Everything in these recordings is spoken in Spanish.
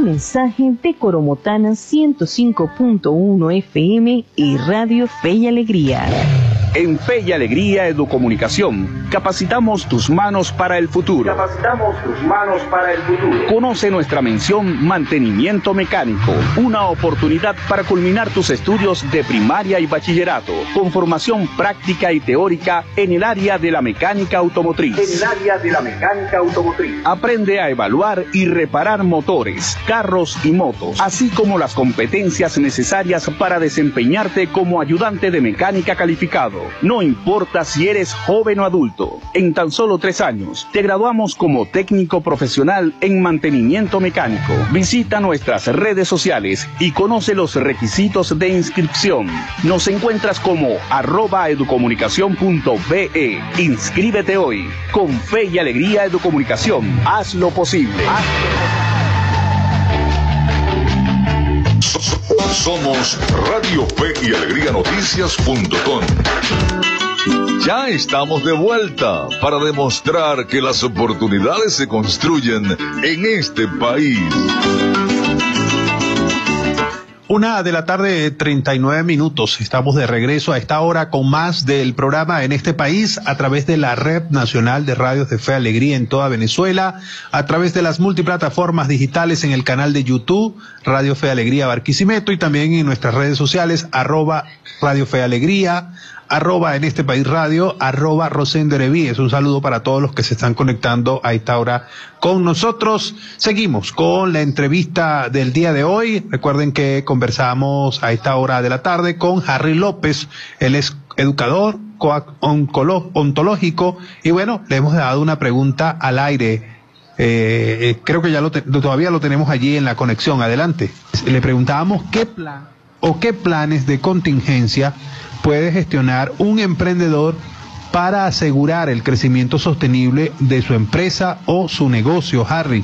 mensaje de Coromotana 105.1 FM y Radio Fe y Alegría. En Fe y Alegría Educomunicación, capacitamos tus manos para el futuro. Conoce nuestra mención Mantenimiento Mecánico, una oportunidad para culminar tus estudios de primaria y bachillerato, con formación práctica y teórica en el área de la mecánica automotriz. Aprende a evaluar y reparar motores, carros y motos, así como las competencias necesarias para desempeñarte como ayudante de mecánica calificado. No importa si eres joven o adulto, en tan solo 3 años te graduamos como técnico profesional en mantenimiento mecánico. Visita nuestras redes sociales y conoce los requisitos de inscripción. Nos encuentras como @educomunicacion.be. Inscríbete hoy. Con Fe y Alegría Educomunicación, haz lo posible. Somos Radio Fe y Alegría Noticias.com. Ya estamos de vuelta para demostrar que las oportunidades se construyen en este país. 1:39 p.m. Estamos de regreso a esta hora con más del programa en este país a través de la Red Nacional de Radios de Fe y Alegría en toda Venezuela, a través de las multiplataformas digitales en el canal de YouTube Radio Fe y Alegría Barquisimeto y también en nuestras redes sociales @Radio Fe y Alegría, en este país radio, @Rosendo Erevíes. Un saludo para todos los que se están conectando a esta hora con nosotros. Seguimos con la entrevista del día de hoy. Recuerden que conversamos a esta hora de la tarde con Harry López. Él es educador ontológico y bueno, le hemos dado una pregunta al aire. Creo que todavía lo tenemos allí en la conexión. Adelante. Le preguntábamos qué planes de contingencia puede gestionar un emprendedor para asegurar el crecimiento sostenible de su empresa o su negocio, Harry.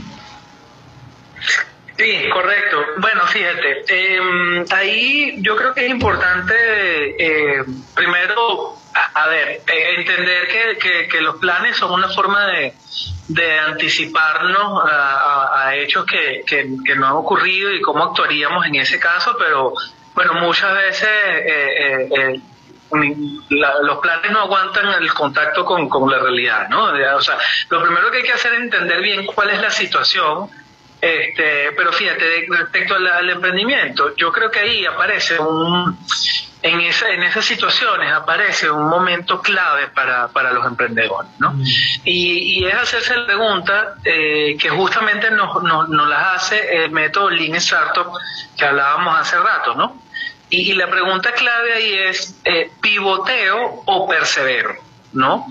Sí, correcto. Bueno, fíjate, ahí yo creo que es importante primero, entender que los planes son una forma de anticiparnos a hechos que no han ocurrido y cómo actuaríamos en ese caso, pero bueno, muchas veces los planes no aguantan el contacto con la realidad, ¿no? O sea, lo primero que hay que hacer es entender bien cuál es la situación, pero fíjate, respecto al emprendimiento, yo creo que ahí aparece en esas situaciones aparece un momento clave para los emprendedores, ¿no? Y es hacerse la pregunta que justamente nos las hace el método Lean Startup que hablábamos hace rato, ¿no? Y la pregunta clave ahí es, ¿pivoteo o persevero? ¿No?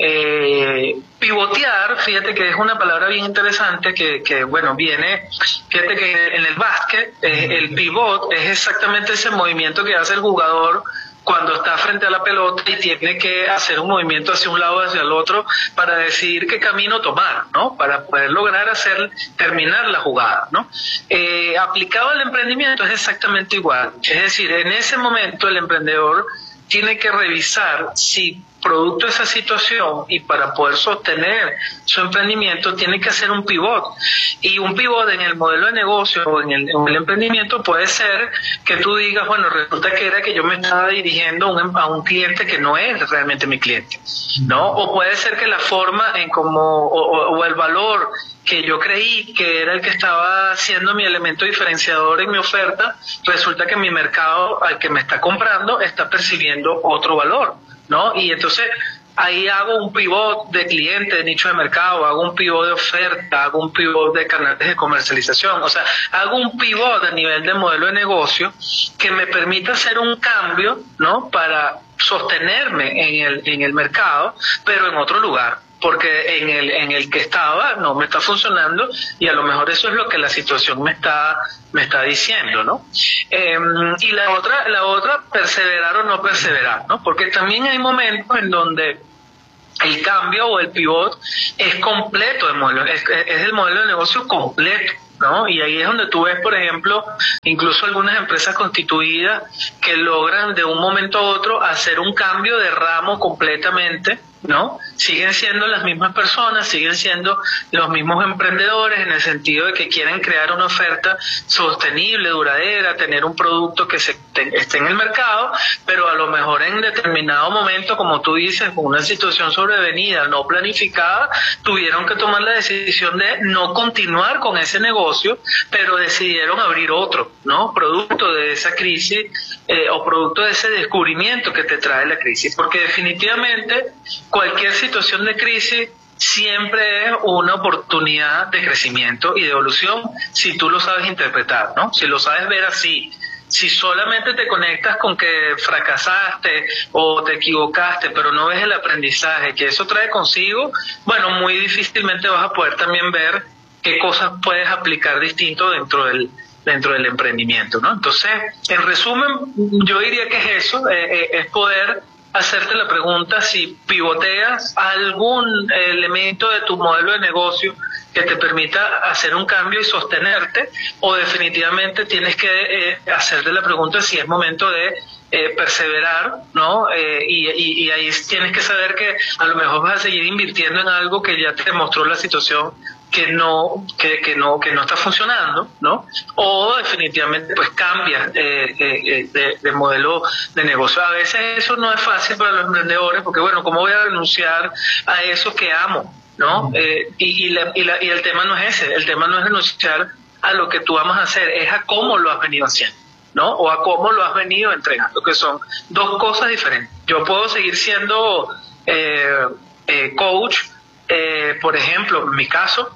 Pivotear, fíjate que es una palabra bien interesante que bueno, fíjate que en el básquet, el pivot es exactamente ese movimiento que hace el jugador cuando está frente a la pelota y tiene que hacer un movimiento hacia un lado o hacia el otro para decidir qué camino tomar, ¿no? Para poder lograr terminar la jugada, ¿no? Aplicado al emprendimiento es exactamente igual. Es decir, en ese momento el emprendedor tiene que revisar si producto de esa situación y para poder sostener su emprendimiento tiene que hacer un pivot. Y un pivot en el modelo de negocio o en el emprendimiento puede ser que tú digas, bueno, resulta que era que yo me estaba dirigiendo a un cliente que no es realmente mi cliente, ¿no? O puede ser que la forma en o el valor que yo creí que era el que estaba siendo mi elemento diferenciador en mi oferta, resulta que mi mercado al que me está comprando está percibiendo otro valor, ¿no? Y entonces ahí hago un pivot de cliente, de nicho de mercado, hago un pivot de oferta, hago un pivot de canales de comercialización, o sea, hago un pivot a nivel de modelo de negocio que me permita hacer un cambio, ¿no? Para sostenerme en el mercado, pero en otro lugar, porque en el que estaba no me está funcionando y a lo mejor eso es lo que la situación me está diciendo, ¿no? Y la otra, perseverar o no perseverar, ¿no? Porque también hay momentos en donde el cambio o el pivot es completo, es el modelo de negocio completo, ¿no? Y ahí es donde tú ves, por ejemplo, incluso algunas empresas constituidas que logran de un momento a otro hacer un cambio de ramo completamente, ¿no? Siguen siendo las mismas personas, siguen siendo los mismos emprendedores en el sentido de que quieren crear una oferta sostenible, duradera, tener un producto que esté en el mercado, pero a lo mejor en determinado momento, como tú dices, con una situación sobrevenida, no planificada, tuvieron que tomar la decisión de no continuar con ese negocio, pero decidieron abrir otro, ¿no? Producto de esa crisis o producto de ese descubrimiento que te trae la crisis, porque definitivamente cualquier situación de crisis siempre es una oportunidad de crecimiento y de evolución si tú lo sabes interpretar, ¿no? Si lo sabes ver así. Si solamente te conectas con que fracasaste o te equivocaste, pero no ves el aprendizaje que eso trae consigo, bueno, muy difícilmente vas a poder también ver qué cosas puedes aplicar distinto dentro del emprendimiento, ¿no? Entonces, en resumen, yo diría que es eso, es poder hacerte la pregunta si pivoteas algún elemento de tu modelo de negocio que te permita hacer un cambio y sostenerte, o definitivamente tienes que hacerte la pregunta si es momento de perseverar, ¿no? Y ahí tienes que saber que a lo mejor vas a seguir invirtiendo en algo que ya te demostró la situación que no está funcionando, ¿no? O definitivamente pues cambias de modelo de negocio. A veces eso no es fácil para los emprendedores, porque bueno, ¿cómo voy a renunciar a eso que amo, ¿no? Y el tema no es ese, el tema no es renunciar a lo que tú amas hacer, es a cómo lo has venido haciendo, ¿no? O a cómo lo has venido entregando, que son dos cosas diferentes. Yo puedo seguir siendo coach, por ejemplo, en mi caso,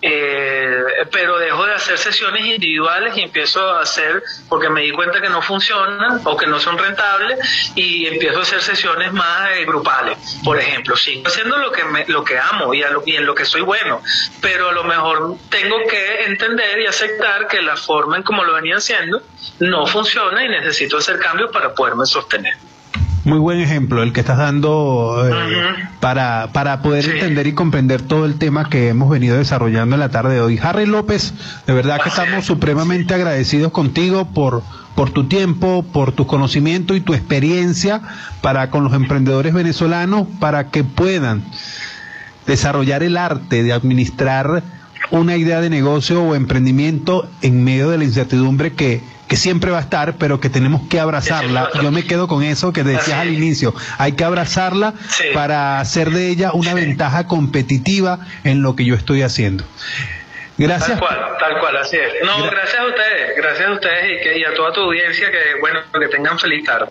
pero dejo de hacer sesiones individuales y empiezo a hacer, porque me di cuenta que no funcionan o que no son rentables, y empiezo a hacer sesiones más grupales, por ejemplo. Sigo haciendo lo que amo y en lo que soy bueno, pero a lo mejor tengo que entender y aceptar que la forma en como lo venía haciendo no funciona y necesito hacer cambios para poderme sostener. Muy buen ejemplo el que estás dando para poder entender y comprender todo el tema que hemos venido desarrollando en la tarde de hoy. Harry López, de verdad que estamos supremamente agradecidos contigo por tu tiempo, por tu conocimiento y tu experiencia para con los emprendedores venezolanos, para que puedan desarrollar el arte de administrar una idea de negocio o emprendimiento en medio de la incertidumbre que siempre va a estar, pero que tenemos que abrazarla. Yo me quedo con eso que decías al inicio, hay que abrazarla para hacer de ella una ventaja competitiva en lo que yo estoy haciendo. Gracias. Tal cual, así es. No, gracias a ustedes y a toda tu audiencia, que tengan feliz tarde.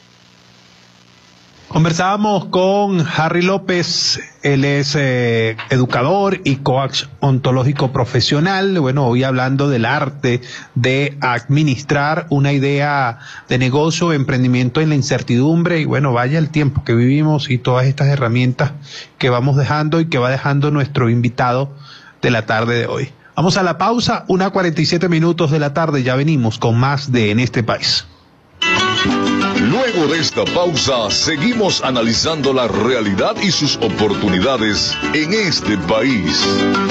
Conversábamos con Harry López, él es educador y coach ontológico profesional, bueno, hoy hablando del arte de administrar una idea de negocio, emprendimiento en la incertidumbre, y bueno, vaya el tiempo que vivimos y todas estas herramientas que vamos dejando y que va dejando nuestro invitado de la tarde de hoy. Vamos a la pausa, 1:47 de la tarde, ya venimos con más de En este País. Luego de esta pausa, seguimos analizando la realidad y sus oportunidades en este país.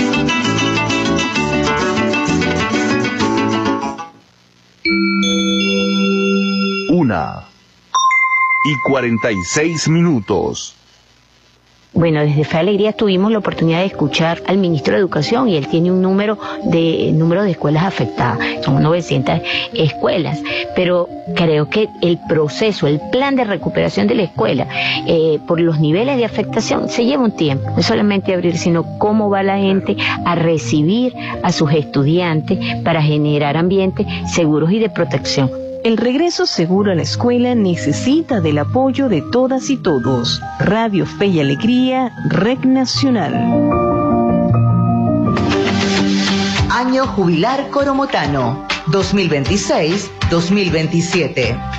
Una y 46 minutos. Bueno, desde Fe Alegría tuvimos la oportunidad de escuchar al ministro de Educación y él tiene un número de escuelas afectadas, son 900 escuelas, pero creo que el proceso, el plan de recuperación de la escuela, por los niveles de afectación, se lleva un tiempo, no solamente abrir, sino cómo va la gente a recibir a sus estudiantes para generar ambientes seguros y de protección. El regreso seguro a la escuela necesita del apoyo de todas y todos. Radio Fe y Alegría, Red Nacional. Año Jubilar Coromotano, 2026-2027.